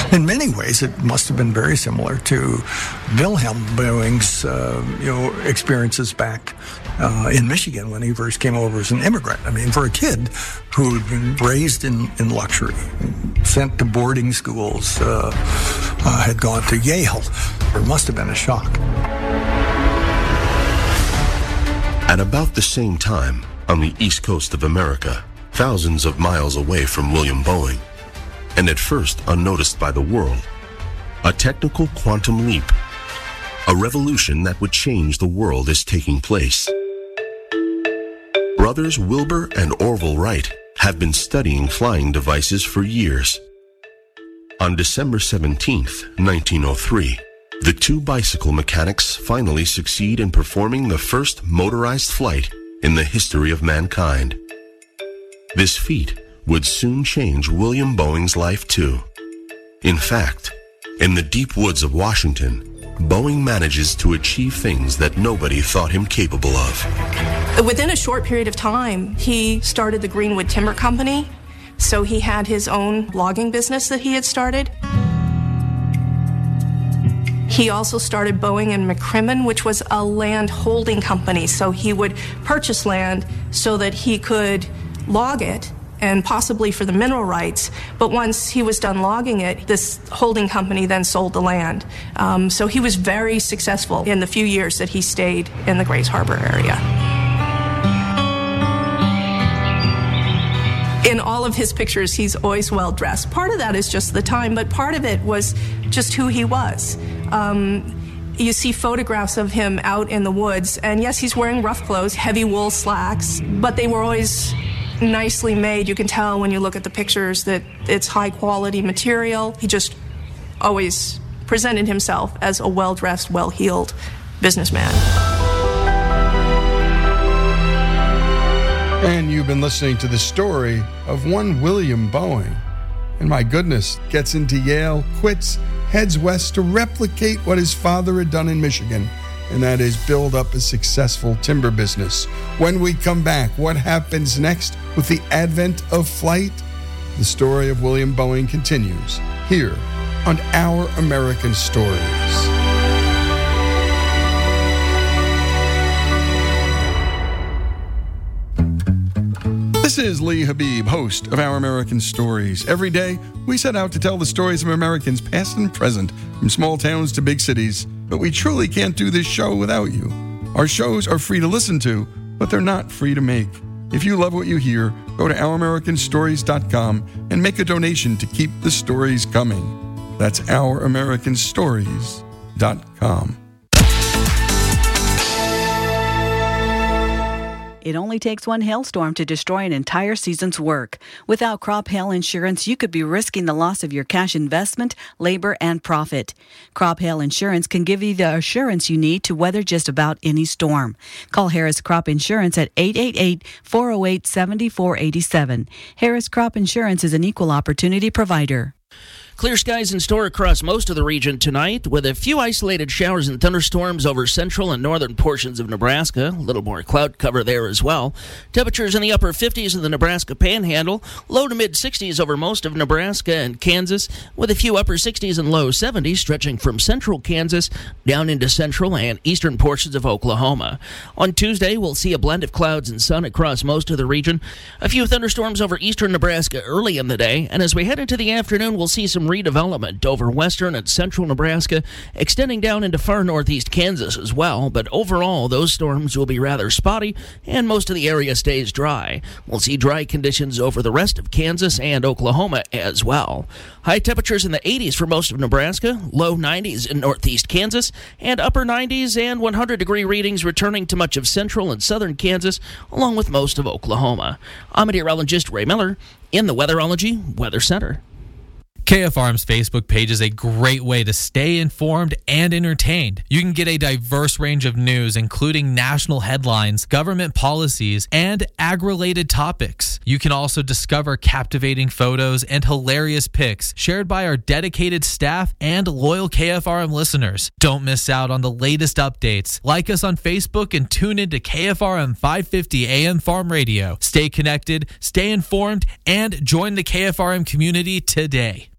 In many ways, it must have been very similar to Wilhelm Boeing's, experiences back in Michigan when he first came over as an immigrant. I mean, for a kid who had been raised in luxury, sent to boarding schools, had gone to Yale, it must have been a shock. At about the same time, on the east coast of America, thousands of miles away from William Boeing, and at first unnoticed by the world, a technical quantum leap, a revolution that would change the world is taking place. Brothers Wilbur and Orville Wright have been studying flying devices for years. On December 17th, 1903, the two bicycle mechanics finally succeed in performing the first motorized flight in the history of mankind. This feat would soon change William Boeing's life too. In fact, in the deep woods of Washington, Boeing manages to achieve things that nobody thought him capable of. Within a short period of time, he started the Greenwood Timber Company, so he had his own logging business that he had started. He also started Boeing and McCrimmon, which was a land holding company. So he would purchase land so that he could log it, and possibly for the mineral rights. But once he was done logging it, this holding company then sold the land. So he was very successful in the few years that he stayed in the Grays Harbor area. In all of his pictures, he's always well dressed. Part of that is just the time, but part of it was just who he was. You see photographs of him out in the woods, and yes, he's wearing rough clothes, heavy wool slacks, but they were always nicely made. You can tell when you look at the pictures that it's high quality material. He just always presented himself as a well-dressed, well-heeled businessman. And you've been listening to the story of one William Boeing. And my goodness, gets into Yale, quits, heads west to replicate what his father had done in Michigan, and that is build up a successful timber business. When we come back, what happens next with the advent of flight? The story of William Boeing continues here on Our American Stories. This is Lee Habib, host of Our American Stories. Every day, we set out to tell the stories of Americans past and present, from small towns to big cities. But we truly can't do this show without you. Our shows are free to listen to, but they're not free to make. If you love what you hear, go to ouramericanstories.com and make a donation to keep the stories coming. That's ouramericanstories.com. It only takes one hailstorm to destroy an entire season's work. Without crop hail insurance, you could be risking the loss of your cash investment, labor, and profit. Crop hail insurance can give you the assurance you need to weather just about any storm. Call Harris Crop Insurance at 888-408-7487. Harris Crop Insurance is an equal opportunity provider. Clear skies in store across most of the region tonight, with a few isolated showers and thunderstorms over central and northern portions of Nebraska. A little more cloud cover there as well. Temperatures in the upper 50s in the Nebraska Panhandle, low to mid 60s over most of Nebraska and Kansas, with a few upper 60s and low 70s stretching from central Kansas down into central and eastern portions of Oklahoma. On Tuesday, we'll see a blend of clouds and sun across most of the region. A few thunderstorms over eastern Nebraska early in the day, and as we head into the afternoon, we'll see some redevelopment over western and central Nebraska, extending down into far northeast Kansas as well. But overall, those storms will be rather spotty, and most of the area stays dry. We'll see dry conditions over the rest of Kansas and Oklahoma as well. High temperatures in the 80s for most of Nebraska, low 90s in northeast Kansas, and upper 90s and 100-degree readings returning to much of central and southern Kansas, along with most of Oklahoma. I'm meteorologist Ray Miller in the Weatherology Weather Center. KFRM's Facebook page is a great way to stay informed and entertained. You can get a diverse range of news, including national headlines, government policies, and ag-related topics. You can also discover captivating photos and hilarious pics shared by our dedicated staff and loyal KFRM listeners. Don't miss out on the latest updates. Like us on Facebook and tune into KFRM 550 AM Farm Radio. Stay connected, stay informed, and join the KFRM community today.